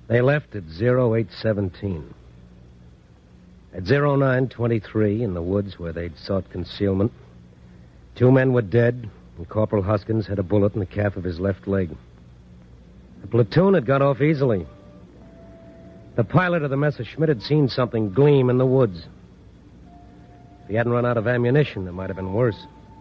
They left at 0817. At 0923, in the woods where they'd sought concealment, 2 men were dead, and Corporal Hoskins had a bullet in the calf of his left leg. The platoon had got off easily. The pilot of the Messerschmitt had seen something gleam in the woods. If he hadn't run out of ammunition, it might have been worse.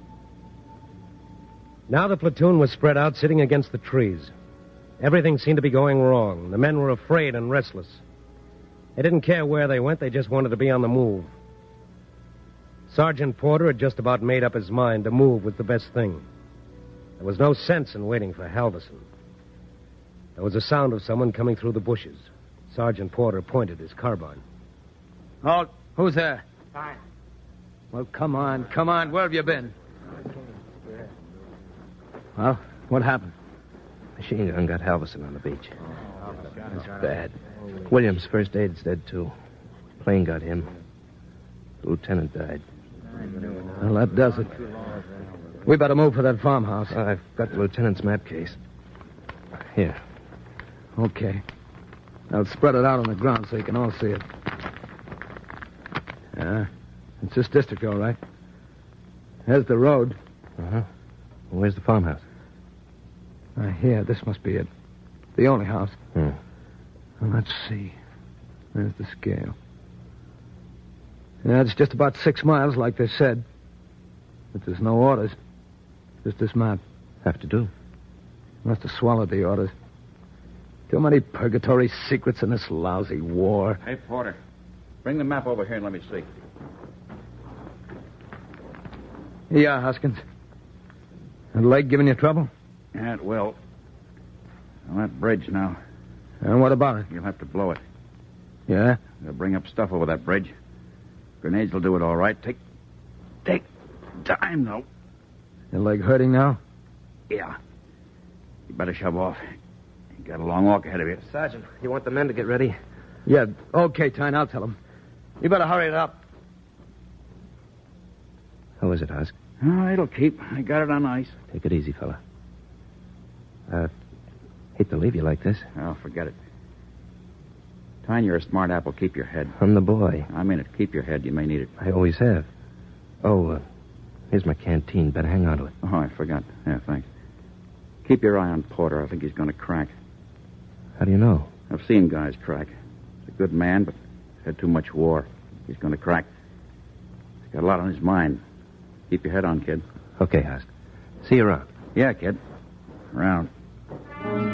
Now the platoon was spread out, sitting against the trees. Everything seemed to be going wrong. The men were afraid and restless. They didn't care where they went. They just wanted to be on the move. Sergeant Porter had just about made up his mind to move was the best thing. There was no sense in waiting for Halverson. There was a sound of someone coming through the bushes. Sergeant Porter pointed his carbine. Halt. Who's there? Fine. Well, come on. Where have you been? Well, what happened? Machine gun got Halverson on the beach. That's bad. Williams' first aid's dead, too. Plane got him. The lieutenant died. Well, that does it. We better move for that farmhouse. I've got the lieutenant's map case. Here. Okay. I'll spread it out on the ground so you can all see it. Yeah, it's this district, all right. There's the road. Uh-huh. Well, where's the farmhouse? Here, this must be it. The only house. Hmm. Well, let's see. There's the scale. Yeah, it's just about 6 miles, like they said. But there's no orders. Just this map. Have to do. Must have swallowed the orders. Too many purgatory secrets in this lousy war. Hey, Porter. Bring the map over here and let me see. Yeah, Hoskins. That leg giving you trouble? Yeah, it will. On that bridge now. And what about it? You'll have to blow it. Yeah? They'll bring up stuff over that bridge. Grenades will do it all right. Take time, though. Your leg hurting now? Yeah. You better shove off. You got a long walk ahead of you. Sergeant, you want the men to get ready? Yeah, okay, Tyne, I'll tell them. You better hurry it up. How is it, Husk? Oh, it'll keep. I got it on ice. Take it easy, fella. Hate to leave you like this. Oh, forget it. Tyne, you're a smart apple. Keep your head. I'm the boy. I mean it. Keep your head. You may need it. I always have. Oh, here's my canteen. Better hang on to it. Oh, I forgot. Yeah, thanks. Keep your eye on Porter. I think he's going to crack. How do you know? I've seen guys crack. He's a good man, but he's had too much war. He's going to crack. He's got a lot on his mind. Keep your head on, kid. Okay, Husk. See you around. Yeah, kid. Around.